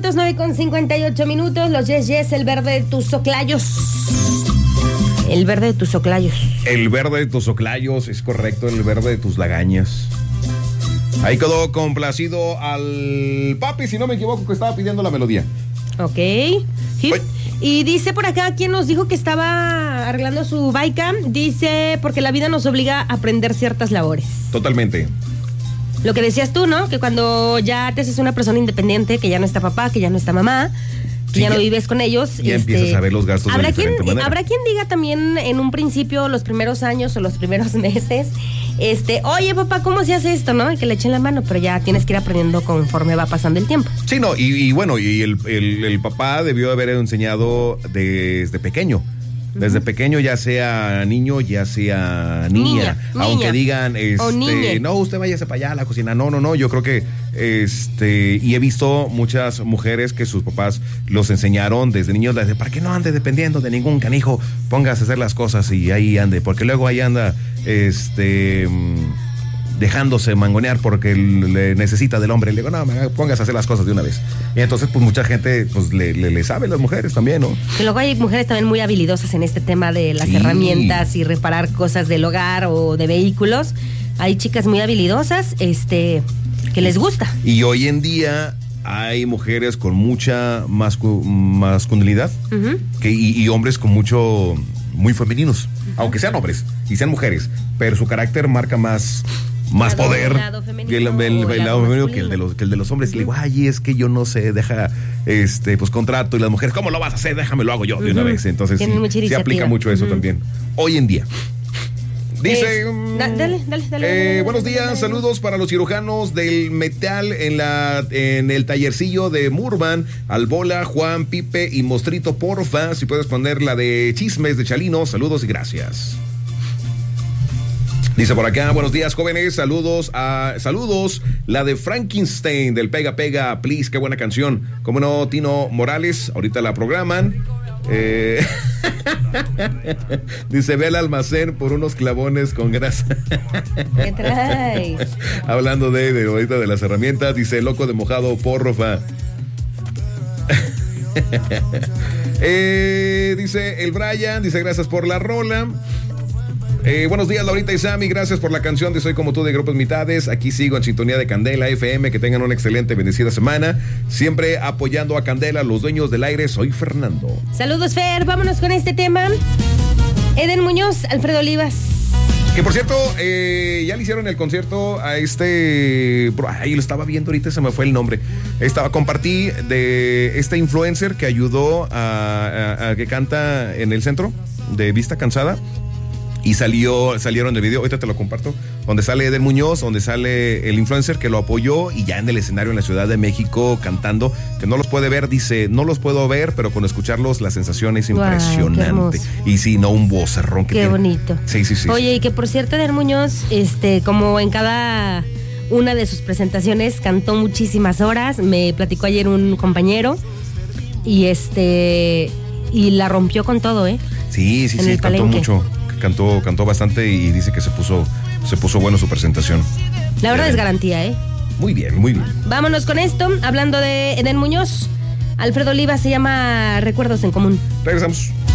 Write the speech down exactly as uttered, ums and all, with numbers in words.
minutos, nueve con cincuenta y ocho minutos. Los Yes Yes, el verde de tus soclayos. El verde de tus soclayos. El verde de tus soclayos, es correcto, el verde de tus lagañas. Ahí quedó complacido al papi, si no me equivoco, que estaba pidiendo la melodía. Ok. Sí. Y dice por acá, ¿quién nos dijo que estaba arreglando su baica? Dice, porque la vida nos obliga a aprender ciertas labores. Totalmente. Lo que decías tú, ¿no? Que cuando ya te haces una persona independiente, que ya no está papá, que ya no está mamá, que sí, ya, ya no vives con ellos. Ya este, empiezas a ver los gastos ¿habrá de diferente quien, manera. Habrá quien diga también en un principio, los primeros años o los primeros meses, este, oye papá, ¿cómo se hace esto, no? Y que le echen la mano, pero ya tienes que ir aprendiendo conforme va pasando el tiempo. Sí, no, y, y bueno, y el, el, el papá debió haber enseñado desde pequeño. Desde pequeño, ya sea niño, ya sea niña, niña aunque niña. digan, este, no, usted váyase para allá a la cocina. No, no, no, yo creo que, este, y he visto muchas mujeres que sus papás los enseñaron desde niños, desde, ¿para qué no ande dependiendo de ningún canijo? Póngase a hacer las cosas y ahí ande, porque luego ahí anda, este, dejándose mangonear porque le necesita del hombre. Le digo, no, póngase a hacer las cosas de una vez. Y entonces, pues, mucha gente, pues, le, le, le sabe las mujeres también, ¿no? Que luego hay mujeres también muy habilidosas en este tema de las sí. herramientas y reparar cosas del hogar o de vehículos. Hay chicas muy habilidosas, este, que les gusta. Y hoy en día hay mujeres con mucha mascu- masculinidad uh-huh. que, y, y hombres con mucho, muy femeninos, uh-huh. aunque sean hombres y sean mujeres, pero su carácter marca más... más lado, poder lado femenino, que el, el, el, el lado femenino que el de los que el de los hombres. Uh-huh. Y le digo, ay, es que yo no sé, deja este pues contrato, y las mujeres, ¿cómo lo vas a hacer? Déjame, lo hago yo de uh-huh. una vez. Entonces sí, se aplica mucho eso uh-huh. también. Hoy en día. Dice, eh, da, dale, dale, dale, eh, dale, buenos días, dale. Saludos para los cirujanos del metal en la en el tallercillo de Murban, Albola, Juan, Pipe y Mostrito, porfa, si puedes poner la de Chismes de Chalino, saludos y gracias. Dice por acá, buenos días jóvenes, saludos a saludos, la de Frankenstein del Pega Pega, please, qué buena canción. Cómo no, Tino Morales, ahorita la programan. Eh, dice, ve al almacén por unos clavones con grasa. ¿Qué traes? Hablando de, de ahorita de las herramientas, dice, loco de mojado, porrofa. eh, dice el Brian, dice, gracias por la rola. Eh, buenos días, Laurita y Sammy, gracias por la canción de Soy Como Tú de Grupos Mitades. Aquí sigo en sintonía de Candela F M, que tengan una excelente, bendecida semana. Siempre apoyando a Candela, los dueños del aire. Soy Fernando. Saludos, Fer, vámonos con este tema. Eden Muñoz, Alfredo Olivas. Que por cierto, eh, ya le hicieron el concierto a este... Ay, lo estaba viendo ahorita, se me fue el nombre. Estaba, compartí de este influencer que ayudó a, a, a que canta en el centro de Vista Cansada. Y salió, salieron el video, ahorita te lo comparto, donde sale Eden Muñoz, donde sale el influencer que lo apoyó y ya en el escenario en la Ciudad de México cantando, que no los puede ver, dice, no los puedo ver, pero con escucharlos la sensación es impresionante. Wow, y sí, no, un vocerrón que Qué tiene. bonito. Sí, sí, sí. Oye, sí. Y que por cierto, Eden Muñoz, este, como en cada una de sus presentaciones, cantó muchísimas horas, me platicó ayer un compañero, y este, y la rompió con todo, ¿eh? Sí, sí, en sí, cantó mucho. Cantó, cantó bastante y dice que se puso, se puso bueno su presentación. La verdad eh, es garantía, ¿eh? Muy bien, muy bien. Vámonos con esto, hablando de Eden Muñoz. Alfredo Olivas, se llama Recuerdos en Común. Regresamos.